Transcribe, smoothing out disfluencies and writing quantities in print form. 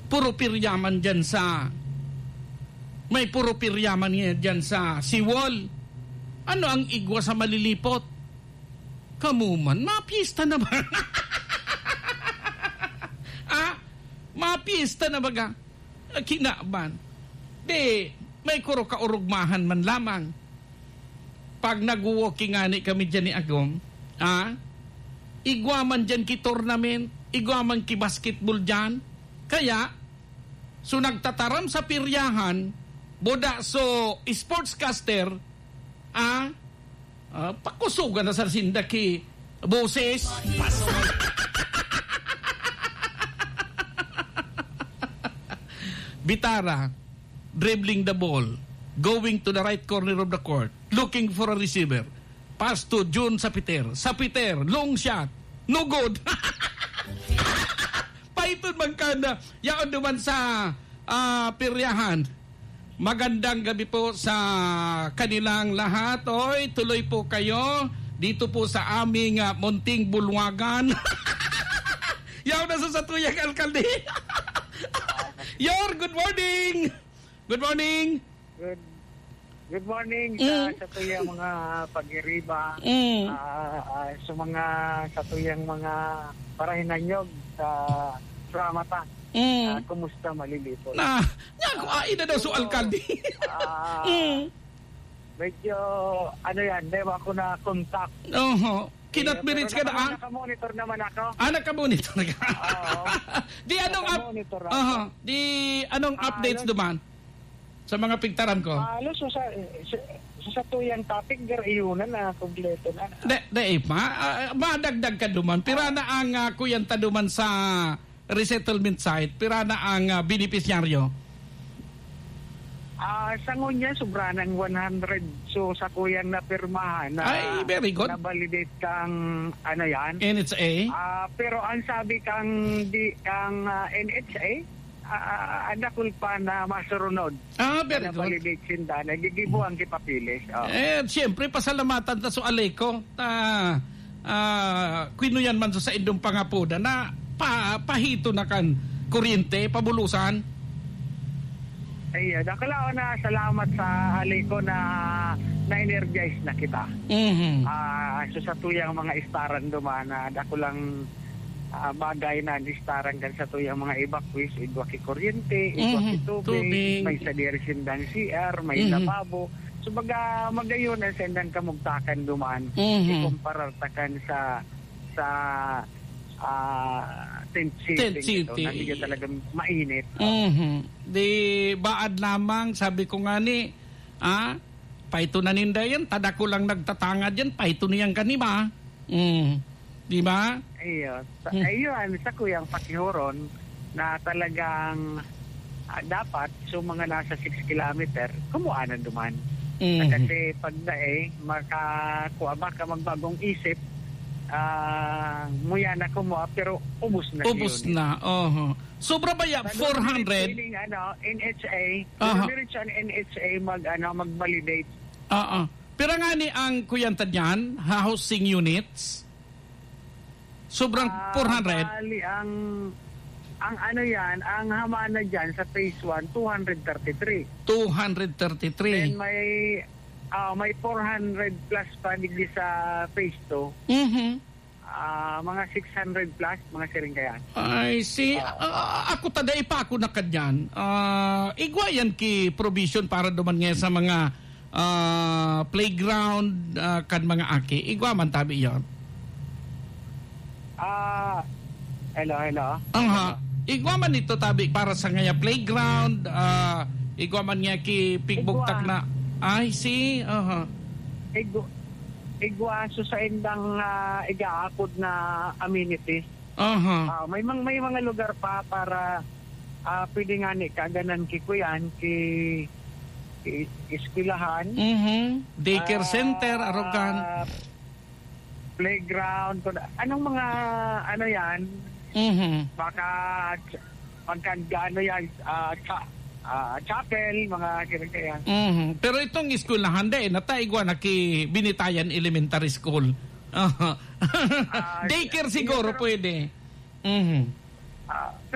puro piryaman dyan sa may puro piryaman dyan sa seawall. Ano ang igwa sa malilipot? Kamuman, mapista na ba? Mapista na baga? Kinaban. Di, may kuro kaurugmahan man lamang. Pag nag-walking ani kami dyan ni Agom, igwa man dyan ki tournament, igwa man ki basketball dyan. Kaya, so nagtataram sa piryahan, boda so sportscaster, pakusugan na sa sinda ki boses. Bitara, dribbling the ball, going to the right corner of the court, looking for a receiver. Pass to June Sapiter. Sapiter, long shot. No good. Paiton man ka na. Yaon naman sa piryahan. Magandang gabi po sa kanilang lahat. Oy, tuloy po kayo dito po sa aming munting bulwagan. Yaon na sa Satuyang Alkalde. Good morning. Good morning. Good morning sa tuyang mga pag-iriba, sa mga tuyang mga parahinanyog sa Ramata. Kumusta malilito? Ina daw sa alkalde. Medyo, di ba ako na contact? Kinat-minutes ka na, Naka-monitor naman ako. Naka-monitor ka. Di anong updates duman? Sa mga pigtaran ko. Sa tuyang topic, garayunan na, kompleto na. Madagdag ka duman. Pira na ang kuyanta duman sa resettlement site. Pira na ang beneficiaryo. Sa ngunya, sobra ng 100. So, sa kuyang napirmahan na very good. Na-validate kang yan. NHA? Pero ang sabi kang NHA, adakul pa na masurunod. Very good. Na-validate sinda. Nagigibuhan kipapilis. Siyempre, pasalamatan ta so aleko. Kinuyan man sa indong pangapuda na pahito na kan kuryente, pabulusan. Dakala na salamat sa aliko na na-energize na kita. So sa tuyang mga istaran duman na dako lang bagay na istaran kan sa tuyang mga evacuees, idwa ki kuryente, idwa ki tubig, may sadiri sindang CR, may lababo. So magayon ang sendang kamugtakan duman. Ikumparattakan sa tent city. Hindi talagang mainit. Di baad lamang, sabi ko nga ni, paito na ninda yan, tada ko lang nagtatangad yan, paito niyang kanima. Di ba? Ayun, sa kuyang pakihuron na talagang dapat, so mga nasa 6 kilometer, kumuanan duman. Kasi pag makakuha ka magbagong isip, muya na kumuha pero ubos na. Ubos na. Sobra ba ya 400? NHA. Diretso ang NHA mag-validate. Pero nga ni ang kuyanta niyan, housing units. Sobrang 400. Bali ang ang hamana diyan sa phase 1 233. 233. Then may 400 plus pa digdi sa phase 2. Mga 600 plus, mga siring kaya. I see. Ako tada ipa ako na kanyan. Igwayan ki provision para duman nga sa mga playground kan mga aki. Igwa man tabi yon. Hello. Igwa man ito tabi para sa nga playground. Igwa man nga ki pigbugtak na. I see. Igwaso sa indang igaakod na amenities. May mga lugar pa para pwede nga ni kaganan kikuyan ki eskwelahan. Daycare center, arogan. Playground. Anong mga yan? Baka pagkagano yan chapel, mga kaya. Pero itong eskwelahan nataigwa na ki Binitayan Elementary School. Daycare siguro pwede.